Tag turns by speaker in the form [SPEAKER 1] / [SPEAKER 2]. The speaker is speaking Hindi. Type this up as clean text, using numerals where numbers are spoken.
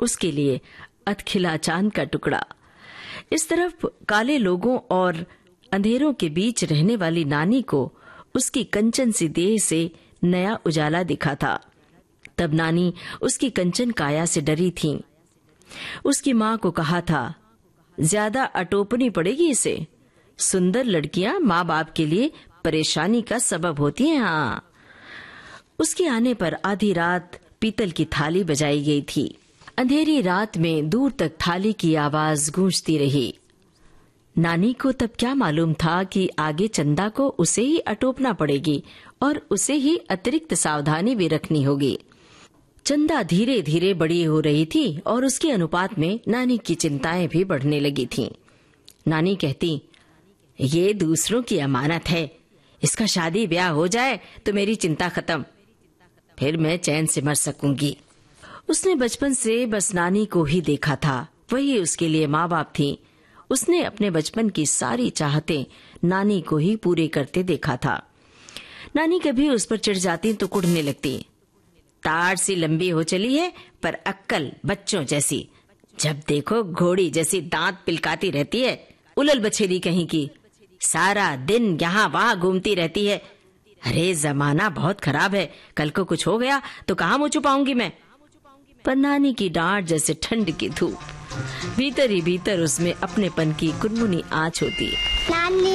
[SPEAKER 1] उसके लिए अधखिला चांद का टुकड़ा। इस तरफ काले लोगों और अंधेरों के बीच रहने वाली नानी को उसकी कंचन सी देह से नया उजाला दिखा था। तब नानी उसकी कंचन काया से डरी थी। उसकी माँ को कहा था, ज्यादा अटोपनी पड़ेगी इसे। सुंदर लड़कियां माँ बाप के लिए परेशानी का सबब होती हैं। हाँ। उसके आने पर आधी रात पीतल की थाली बजाई गई थी। अंधेरी रात में दूर तक थाली की आवाज गूंजती रही। नानी को तब क्या मालूम था कि आगे चंदा को उसे ही अटोपना पड़ेगी और उसे ही अतिरिक्त सावधानी भी रखनी होगी। चंदा धीरे धीरे बड़ी हो रही थी और उसके अनुपात में नानी की चिंताएं भी बढ़ने लगी थीं। नानी कहती, ये दूसरों की अमानत है, इसका शादी ब्याह हो जाए तो मेरी चिंता खत्म, फिर मैं चैन से मर सकूंगी। उसने बचपन से बस नानी को ही देखा था, वही उसके लिए माँ बाप थी। उसने अपने बचपन की सारी चाहतें नानी को ही पूरे करते देखा था। नानी कभी उस पर चिढ़ जाती तो कुढ़ने लगती, ताड़ सी लंबी हो चली है पर अक्कल बच्चों जैसी, जब देखो घोड़ी जैसी दांत पिलकाती रहती है, उलल बछेरी कहीं की, सारा दिन यहाँ वहाँ घूमती रहती है। अरे जमाना बहुत खराब है, कल को कुछ हो गया तो कहाँ मुँह छुपाऊंगी मैं। पर नानी की डांट जैसे ठंड की धूप, भीतर ही भीतर उसमें अपनेपन की कुनमुनी आँच होती।